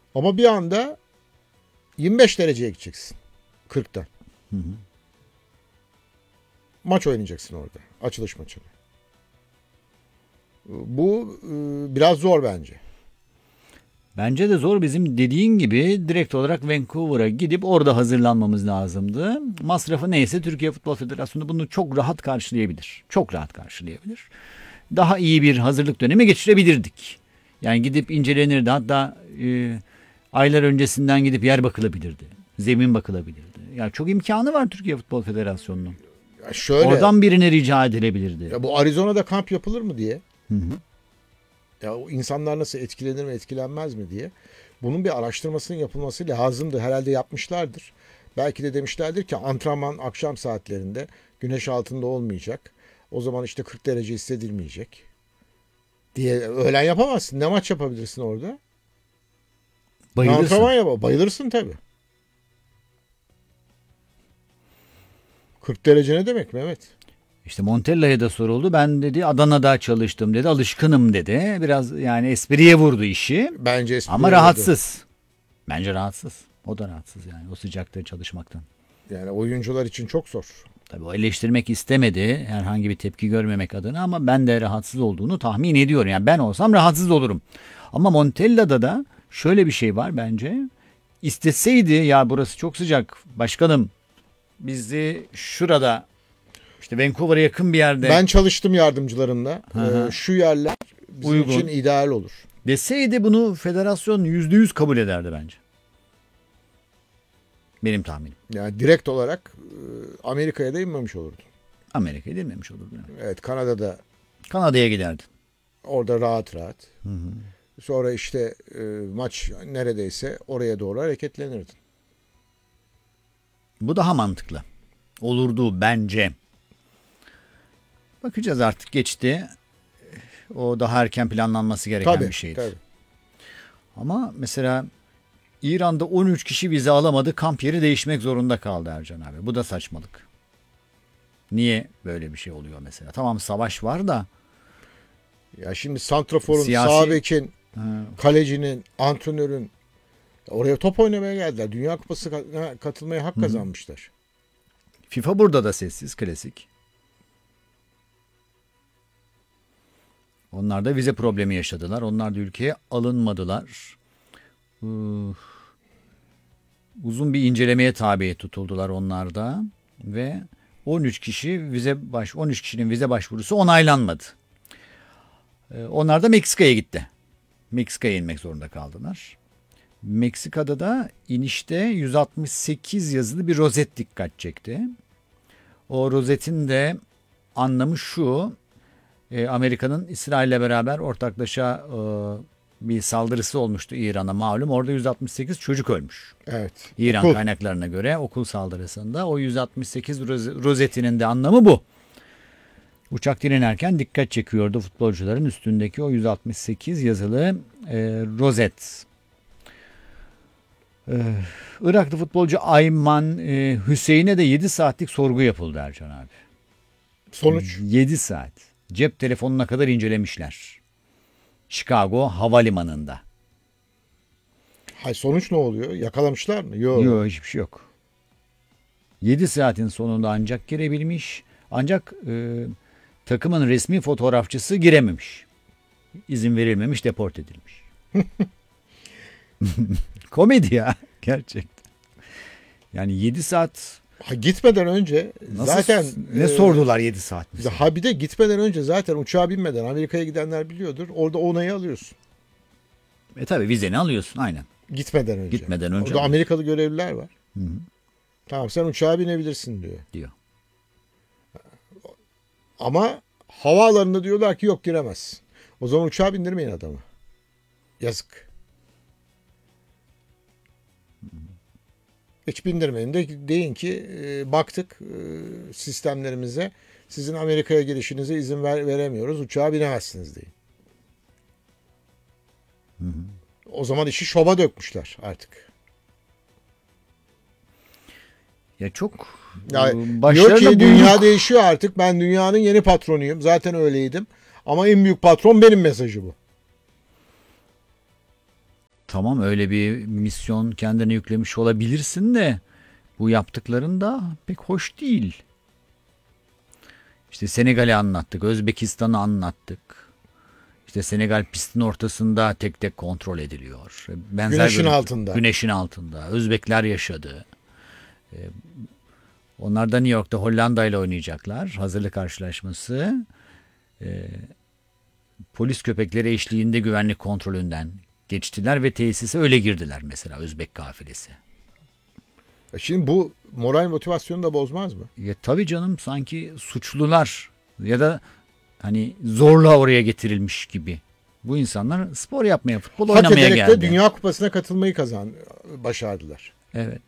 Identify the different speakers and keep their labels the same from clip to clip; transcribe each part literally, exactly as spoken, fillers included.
Speaker 1: Ama bir anda yirmi beş dereceye gideceksin. kırktan.
Speaker 2: Hı hı.
Speaker 1: Maç oynayacaksın orada. Açılış maçını. Bu e, biraz zor bence.
Speaker 2: Bence de zor. Bizim dediğin gibi direkt olarak Vancouver'a gidip orada hazırlanmamız lazımdı. Masrafı neyse Türkiye Futbol Federasyonu bunu çok rahat karşılayabilir. Çok rahat karşılayabilir. Daha iyi bir hazırlık dönemi geçirebilirdik. Yani gidip incelenirdi. Hatta e, aylar öncesinden gidip yer bakılabilirdi. Zemin bakılabilirdi. Yani çok imkanı var Türkiye Futbol Federasyonu'nun.
Speaker 1: Ya şöyle,
Speaker 2: oradan birine rica edilebilirdi.
Speaker 1: Ya bu Arizona'da kamp yapılır mı diye.
Speaker 2: Hı hı.
Speaker 1: Ya o insanlar nasıl etkilenir mi etkilenmez mi diye. Bunun bir araştırmasının yapılması lazımdı. Herhalde yapmışlardır. Belki de demişlerdir ki antrenman akşam saatlerinde güneş altında olmayacak. O zaman işte kırk derece hissedilmeyecek diye. Öğlen yapamazsın. Ne maç yapabilirsin orada?
Speaker 2: Bayılırsın.
Speaker 1: Antrenman yap. Bayılırsın tabii. kırk derece ne demek Mehmet?
Speaker 2: İşte Montella'ya da soruldu. Ben dedi Adana'da çalıştım dedi. Alışkınım dedi. Biraz yani espriye vurdu işi.
Speaker 1: Bence espriye
Speaker 2: Ama
Speaker 1: vurdu.
Speaker 2: rahatsız. Bence rahatsız. O da rahatsız yani o sıcakta çalışmaktan.
Speaker 1: Yani oyuncular için çok zor.
Speaker 2: Tabii o eleştirmek istemedi. Herhangi bir tepki görmemek adına ama ben de rahatsız olduğunu tahmin ediyorum. Yani ben olsam rahatsız olurum. Ama Montella'da da şöyle bir şey var bence. İsteseydi ya burası çok sıcak başkanım bizi şurada işte Vancouver'a yakın bir yerde
Speaker 1: Ben çalıştım yardımcılarımla.
Speaker 2: Hı hı.
Speaker 1: Ee, şu yerler bizim
Speaker 2: Uygun.
Speaker 1: için ideal olur.
Speaker 2: deseydi bunu federasyon yüzde yüz kabul ederdi bence. Benim tahminim.
Speaker 1: Yani direkt olarak e, Amerika'ya da inmemiş olurdu.
Speaker 2: Amerika'ya girmemiş olurdu. Yani.
Speaker 1: Evet, Kanada'da
Speaker 2: Kanada'ya giderdi.
Speaker 1: orada rahat rahat.
Speaker 2: Hı hı.
Speaker 1: Sonra işte e, maç neredeyse oraya doğru hareketlenirdin.
Speaker 2: Bu daha mantıklı. Olurdu bence. Bakacağız artık geçti. O daha erken planlanması gereken
Speaker 1: Tabii,
Speaker 2: bir şeydi.
Speaker 1: tabii.
Speaker 2: Ama mesela İran'da on üç kişi vize alamadı. Kamp yeri değişmek zorunda kaldı Ercan abi. Bu da saçmalık. Niye böyle bir şey oluyor mesela? Tamam savaş var da.
Speaker 1: Ya şimdi santraforun,
Speaker 2: Siyasi-
Speaker 1: sağ bekin,
Speaker 2: Ha,
Speaker 1: kalecinin, antrenörün oraya top oynamaya geldiler. Dünya Kupası ka- katılmaya hak kazanmışlar.
Speaker 2: FIFA burada da sessiz klasik. Onlar da vize problemi yaşadılar. Onlar da ülkeye alınmadılar. Uh, uzun bir incelemeye tabi tutuldular onlar da ve on üç kişi vize baş on üç kişinin vize başvurusu onaylanmadı. Ee, onlar da Meksika'ya gitti. Meksika'ya inmek zorunda kaldılar. Meksika'da da inişte yüz altmış sekiz yazılı bir rozet dikkat çekti. O rozetin de anlamı şu. E, Amerika'nın İsrail'le beraber ortaklaşa e, bir saldırısı olmuştu İran'a malum. Orada yüz altmış sekiz çocuk ölmüş.
Speaker 1: Evet.
Speaker 2: İran
Speaker 1: Okul.
Speaker 2: kaynaklarına göre okul saldırısında o yüz altmış sekiz roz- rozetinin de anlamı bu. Uçak inerken dikkat çekiyordu futbolcuların üstündeki o yüz altmış sekiz yazılı e, rozet. E, Iraklı futbolcu Ayman e, Hüseyin'e de yedi saatlik sorgu yapıldı Ercan abi.
Speaker 1: Sonuç.
Speaker 2: yedi saat. Cep telefonuna kadar incelemişler. Chicago havalimanında.
Speaker 1: Hay sonuç ne oluyor? Yakalamışlar mı? Yok.
Speaker 2: Yok hiçbir şey yok. yedi saatin sonunda ancak girebilmiş. Ancak e, takımın resmi fotoğrafçısı girememiş. İzin verilmemiş, deport edilmiş. Komedi ya gerçekten. Yani yedi saat
Speaker 1: Ha, gitmeden önce
Speaker 2: nasıl,
Speaker 1: zaten
Speaker 2: ne
Speaker 1: e,
Speaker 2: sordular yedi saat mesela?
Speaker 1: Ha bir de gitmeden önce zaten uçağa binmeden Amerika'ya gidenler biliyordur. Orada onayı alıyorsun.
Speaker 2: E tabi vizeni alıyorsun aynen.
Speaker 1: Gitmeden önce.
Speaker 2: Gitmeden önce
Speaker 1: Orada Amerikalı görevliler var.
Speaker 2: Hı hı.
Speaker 1: Tamam sen uçağa binebilirsin diyor.
Speaker 2: Diyor.
Speaker 1: Ama havaalanında diyorlar ki yok giremezsin. O zaman uçağa bindirmeyin adamı. Yazık. Hiç bindirmeyin de deyin ki e, baktık e, sistemlerimize sizin Amerika'ya girişinize izin ver, veremiyoruz. Uçağa binemezsiniz deyin.
Speaker 2: Hı hı.
Speaker 1: O zaman işi şova dökmüşler artık.
Speaker 2: Ya çok
Speaker 1: Ya,
Speaker 2: e,
Speaker 1: diyor
Speaker 2: başlarına
Speaker 1: ki
Speaker 2: buyruk.
Speaker 1: dünya değişiyor artık. Ben dünyanın yeni patronuyum. Zaten öyleydim. Ama en büyük patron benim mesajı bu.
Speaker 2: tamam öyle bir misyon kendine yüklemiş olabilirsin de bu yaptıkların da pek hoş değil. İşte Senegal'i anlattık, Özbekistan'ı anlattık. İşte Senegal pistin ortasında tek tek kontrol ediliyor. Benzer
Speaker 1: Güneşin
Speaker 2: bir-
Speaker 1: altında.
Speaker 2: Güneşin altında. Özbekler yaşadı. Ee, Onlar da New York'ta Hollanda ile oynayacaklar. Hazırlık karşılaşması. Ee, polis köpekleri eşliğinde güvenlik kontrolünden geçtiler ve tesise öyle girdiler mesela Özbek kafilesi.
Speaker 1: E Şimdi bu moral motivasyonu da bozmaz mı?
Speaker 2: Ya tabii canım, sanki suçlular ya da hani zorla oraya getirilmiş gibi. Bu insanlar spor yapmaya, futbol
Speaker 1: Hak
Speaker 2: oynamaya
Speaker 1: ederek
Speaker 2: geldi.
Speaker 1: de Dünya Kupası'na katılmayı kazan başardılar.
Speaker 2: Evet.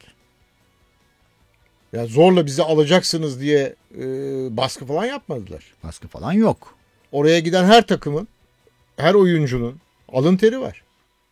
Speaker 1: Yani zorla bizi alacaksınız diye e, baskı falan yapmadılar.
Speaker 2: Baskı falan yok.
Speaker 1: Oraya giden her takımın, her oyuncunun alın teri var.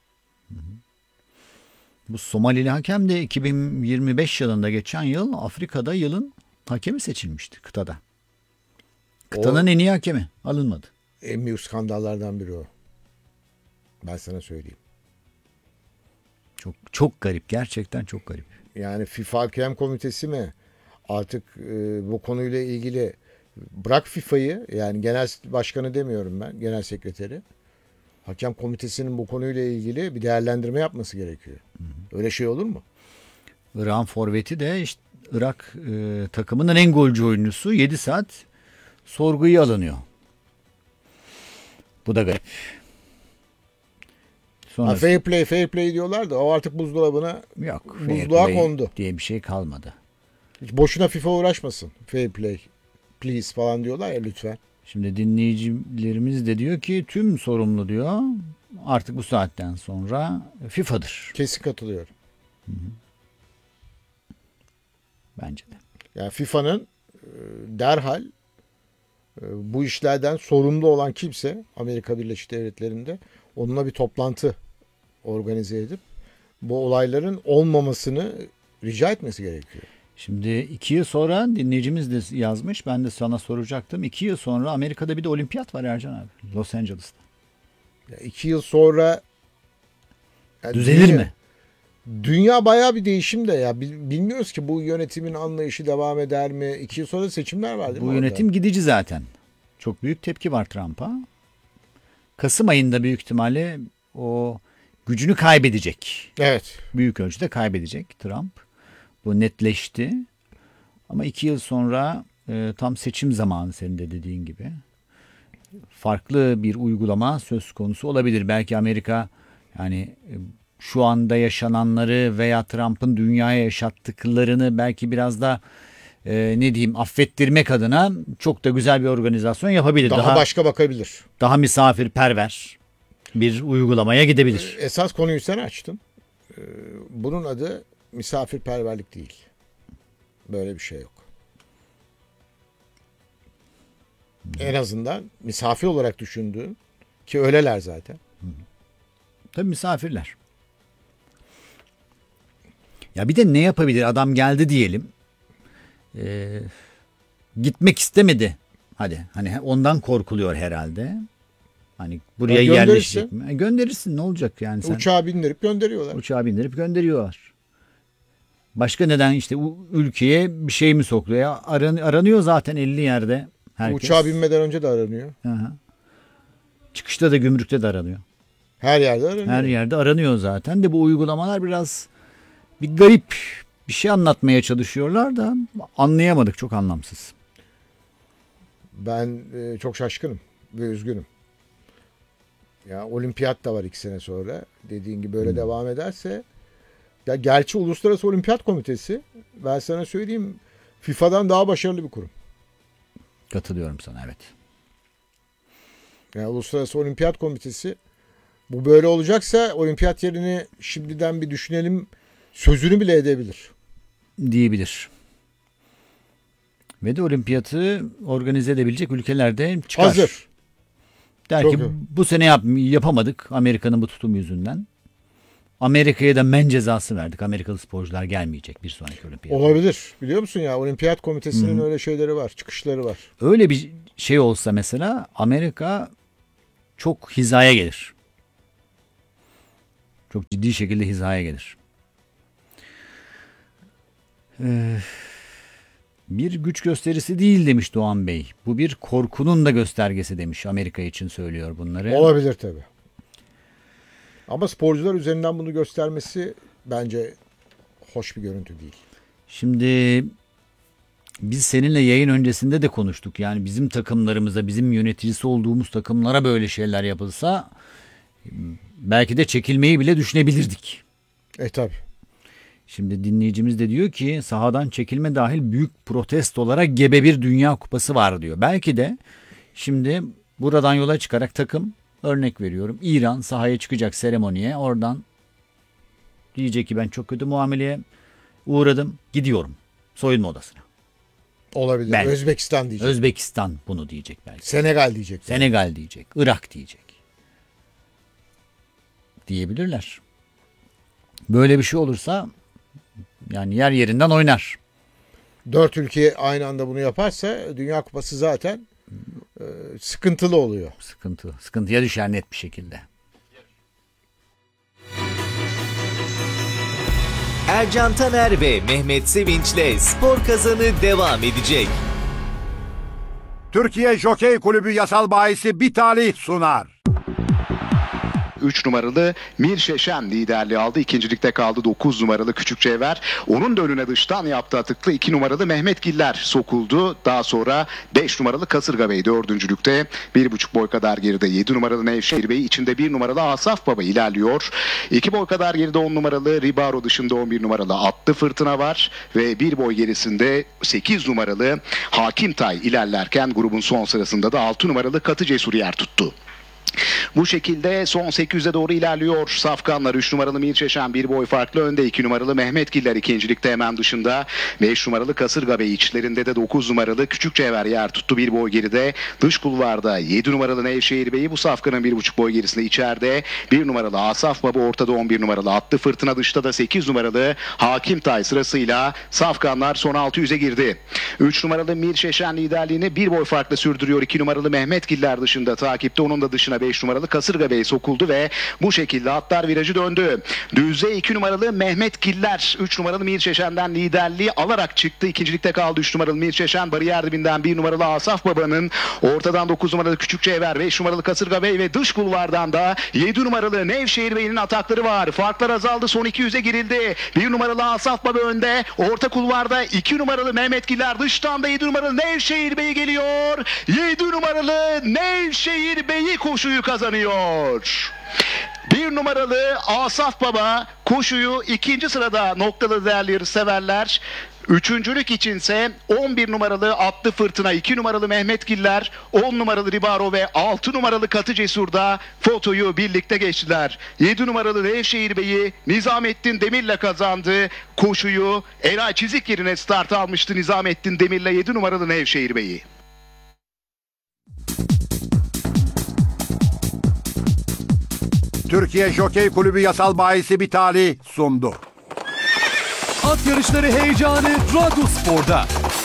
Speaker 2: Bu Somalili hakem de iki bin yirmi beş yılında, geçen yıl Afrika'da yılın hakemi seçilmişti kıtada. Kıtanın
Speaker 1: O-
Speaker 2: en iyi hakemi alınmadı.
Speaker 1: En büyük skandallardan biri o. Ben sana söyleyeyim.
Speaker 2: Çok çok garip, gerçekten çok garip.
Speaker 1: Yani FIFA Hakem Komitesi mi artık e, bu konuyla ilgili, bırak FIFA'yı, yani genel başkanı demiyorum ben, genel sekreteri. Hakem komitesinin bu konuyla ilgili bir değerlendirme yapması gerekiyor. Öyle şey olur mu?
Speaker 2: Irak'ın forveti de işte Irak e, takımının en golcü oyuncusu yedi saat sorguya alınıyor. Bu da garip.
Speaker 1: Ha,
Speaker 2: Sonra
Speaker 1: fair play, fair play diyorlar da o artık buzdolabına
Speaker 2: yok, fair
Speaker 1: buzluğa
Speaker 2: play
Speaker 1: kondu.
Speaker 2: diye bir şey kalmadı.
Speaker 1: Hiç boşuna FIFA uğraşmasın. Fair play, please falan diyorlar ya, lütfen.
Speaker 2: Şimdi dinleyicilerimiz de diyor ki tüm sorumlu diyor artık bu saatten sonra FIFA'dır.
Speaker 1: Kesin katılıyorum.
Speaker 2: Bence de.
Speaker 1: Yani FIFA'nın e, derhal e, bu işlerden sorumlu olan kimse Amerika Birleşik Devletleri'nde onunla bir toplantı organize edip bu olayların olmamasını rica etmesi gerekiyor.
Speaker 2: Şimdi iki yıl sonra dinleyicimiz de yazmış. Ben de sana soracaktım. İki yıl sonra Amerika'da bir de olimpiyat var Ercan abi. Los Angeles'ta.
Speaker 1: Ya iki yıl sonra ya
Speaker 2: Düzelir
Speaker 1: dünya-
Speaker 2: mi?
Speaker 1: Dünya bayağı bir değişim de ya. Bil- Bilmiyoruz ki bu yönetimin anlayışı devam eder mi? İki yıl sonra seçimler var değil mi
Speaker 2: Bu
Speaker 1: orada?
Speaker 2: yönetim gidici zaten. Çok büyük tepki var Trump'a. Kasım ayında büyük ihtimalle o gücünü kaybedecek.
Speaker 1: Evet.
Speaker 2: Büyük ölçüde kaybedecek Trump. Bu netleşti. Ama iki yıl sonra e, tam seçim zamanı, senin de dediğin gibi. Farklı bir uygulama söz konusu olabilir. Belki Amerika yani e, şu anda yaşananları veya Trump'ın dünyaya yaşattıklarını belki biraz da e, ne diyeyim affettirmek adına çok da güzel bir organizasyon yapabilir.
Speaker 1: Daha,
Speaker 2: Daha
Speaker 1: başka bakabilir.
Speaker 2: daha misafirperver bir uygulamaya gidebilir.
Speaker 1: Esas konuyu sen açtın. Ee, Bunun adı misafirperverlik değil. Böyle bir şey yok. En azından misafir olarak düşündüğün, ki öyleler zaten.
Speaker 2: Tabii misafirler. Ya bir de ne yapabilir? Adam geldi diyelim. Ee, gitmek istemedi. Hadi hani ondan korkuluyor herhalde. Hani buraya
Speaker 1: Ya gönderirsin.
Speaker 2: yerleşecek mi? E, gönderirsin, ne olacak yani sen?
Speaker 1: Uçağa bindirip gönderiyorlar.
Speaker 2: Uçağa bindirip gönderiyorlar. Başka neden işte u- ülkeye bir şey mi sokuluyor? Ya aran, aranıyor zaten elli yerde herkes.
Speaker 1: Uçağa binmeden önce de aranıyor.
Speaker 2: Hı hı. Çıkışta da gümrükte de aranıyor.
Speaker 1: Her yerde aranıyor.
Speaker 2: Her yerde aranıyor zaten de bu uygulamalar biraz bir garip, bir şey anlatmaya çalışıyorlar da anlayamadık, çok anlamsız.
Speaker 1: Ben e, çok şaşkınım ve üzgünüm. Ya olimpiyat da var iki sene sonra. Dediğin gibi böyle
Speaker 2: Hmm.
Speaker 1: devam ederse, ya gerçi Uluslararası Olimpiyat Komitesi, ben sana söyleyeyim, FIFA'dan daha başarılı bir kurum.
Speaker 2: Katılıyorum sana, evet.
Speaker 1: Yani Uluslararası Olimpiyat Komitesi, bu böyle olacaksa olimpiyat yerini şimdiden bir düşünelim sözünü bile edebilir.
Speaker 2: Diyebilir. Ve de olimpiyatı organize edebilecek ülkelerde çıkar.
Speaker 1: Hazır.
Speaker 2: Der
Speaker 1: Çok
Speaker 2: ki
Speaker 1: iyi.
Speaker 2: bu sene yap, yapamadık Amerika'nın bu tutumu yüzünden. Amerika'ya da men cezası verdik. Amerikalı sporcular gelmeyecek bir sonraki olimpiyata.
Speaker 1: Olabilir. Biliyor musun ya, Olimpiyat Komitesi'nin
Speaker 2: Hı hı.
Speaker 1: öyle şeyleri var, çıkışları var.
Speaker 2: Öyle bir şey olsa mesela Amerika çok hizaya gelir. Çok ciddi şekilde hizaya gelir. Ee, bir güç gösterisi değil demiş Doğan Bey. Bu bir korkunun da göstergesi demiş. Amerika için söylüyor bunları.
Speaker 1: Olabilir tabii. Ama sporcular üzerinden bunu göstermesi bence hoş bir görüntü değil.
Speaker 2: Şimdi biz seninle yayın öncesinde de konuştuk. Yani bizim takımlarımıza, bizim yöneticisi olduğumuz takımlara böyle şeyler yapılsa belki de çekilmeyi bile düşünebilirdik.
Speaker 1: E tabii.
Speaker 2: Şimdi dinleyicimiz de diyor ki sahadan çekilme dahil büyük protestolara gebe bir Dünya Kupası var diyor. Belki de şimdi buradan yola çıkarak takım, örnek veriyorum, İran sahaya çıkacak seremoniye, oradan diyecek ki ben çok kötü muameleye uğradım, gidiyorum soyunma odasına.
Speaker 1: Olabilir.
Speaker 2: Ben,
Speaker 1: Özbekistan diyecek.
Speaker 2: Özbekistan bunu diyecek belki.
Speaker 1: Senegal diyecek.
Speaker 2: Senegal diyecek. Irak diyecek. Diyebilirler. Böyle bir şey olursa yani yer yerinden oynar.
Speaker 1: Dört ülke aynı anda bunu yaparsa Dünya Kupası zaten e, sıkıntılı oluyor.
Speaker 2: Sıkıntı. Sıkıntıya düşer net bir şekilde.
Speaker 3: Ercan Taner ve Mehmet Sevinç'le Spor Kazanı devam edecek.
Speaker 4: Türkiye Jokey Kulübü yasal bahisi Bitali sunar.
Speaker 5: üç numaralı Mirşeşen liderliği aldı. İkincilikte kaldı dokuz numaralı Küçük Cevher. Onun da önüne dıştan yaptığı atıklı iki numaralı Mehmet Giller sokuldu. Daha sonra beş numaralı Kasırga Bey dördüncülükte. bir buçuk boy kadar geride yedi numaralı Nevşehir Bey, içinde bir numaralı Asaf Baba ilerliyor. iki boy kadar geride on numaralı Ribaro, dışında on bir numaralı Atlı Fırtına var. Ve bir boy gerisinde sekiz numaralı Hakim Tay ilerlerken grubun son sırasında da altı numaralı Katı Cesur yer tuttu. Bu şekilde son sekiz yüze doğru ilerliyor safkanlar. üç numaralı Mirçeşen bir boy farklı önde. iki numaralı Mehmet Giller ikincilikte hemen dışında. beş numaralı Kasırga Bey, içlerinde de dokuz numaralı Küçük Cevher yer tuttu bir boy geride. Dış kulvarda yedi numaralı Nevşehir Bey'i bu safkanın bir buçuk boy gerisinde içeride. bir numaralı Asaf Baba ortada, on bir numaralı Atlı Fırtına dışta da sekiz numaralı Hakim Tay sırasıyla safkanlar son altı yüze girdi. üç numaralı Mirçeşen liderliğini bir boy farklı sürdürüyor. iki numaralı Mehmet Giller dışında takipte. Onun da dışına beş numaralı Kasırga Bey sokuldu ve bu şekilde atlar virajı döndü. Düzde iki numaralı Mehmet Giller üç numaralı Mirçeşen'den liderliği alarak çıktı. İkincilikte kaldı üç numaralı Mirçeşen. Bariyer dibinden bir numaralı Asaf Baba'nın, ortadan dokuz numaralı Küçük Cevher, beş numaralı Kasırga Bey ve dış kulvardan da yedi numaralı Nevşehir Bey'in atakları var. Farklar azaldı. Son iki yüze girildi. bir numaralı Asaf Baba önde. Orta kulvarda iki numaralı Mehmet Giller, dıştan da yedi numaralı Nevşehir Bey geliyor. yedi numaralı Nevşehir Bey'i koşuyu kazanıyor. Bir numaralı Asaf Baba koşuyu ikinci sırada noktaladı değerli yarışseverler. Üçüncülük içinse on bir numaralı Atlı Fırtına, iki numaralı Mehmet Giller, on numaralı Ribaro ve altı numaralı Katı Cesur'da fotoyu birlikte geçtiler. yedi numaralı Nevşehir Bey'i Nizamettin Demir'le kazandı. Koşuyu Eray Çizik yerine start almıştı Nizamettin Demir'le yedi numaralı Nevşehir Bey'i.
Speaker 4: Türkiye Jokey Kulübü yasal bahisi Bitali sundu.
Speaker 6: At yarışları heyecanı Radyospor'da.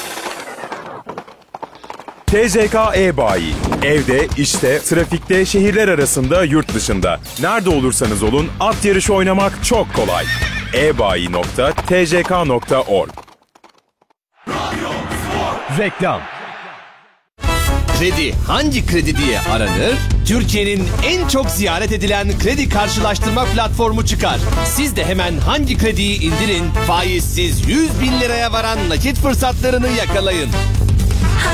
Speaker 6: T C K E-Bayi. Evde, işte, trafikte, şehirler arasında, yurt dışında. Nerede olursanız olun at yarışı oynamak çok kolay. e bayi nokta t c k nokta org. Reklam.
Speaker 3: Kredi hangi kredi diye aranır? Türkiye'nin en çok ziyaret edilen kredi karşılaştırma platformu çıkar. Siz de hemen hangi krediyi indirin, faizsiz yüz bin liraya varan nakit fırsatlarını yakalayın.